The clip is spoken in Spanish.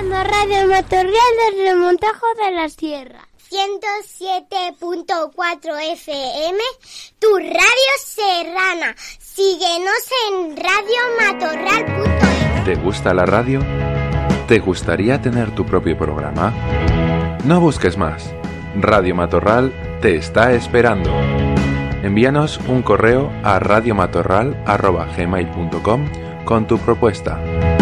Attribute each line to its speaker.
Speaker 1: escuchando Radio Matorral del Remontajo de la Sierra.
Speaker 2: 107.4 FM, tu radio serrana. Síguenos en radiomatorral.es.
Speaker 3: ¿Te gusta la radio? ¿Te gustaría tener tu propio programa? No busques más. Radio Matorral te está esperando. Envíanos un correo a radiomatorral@gmail.com con tu propuesta.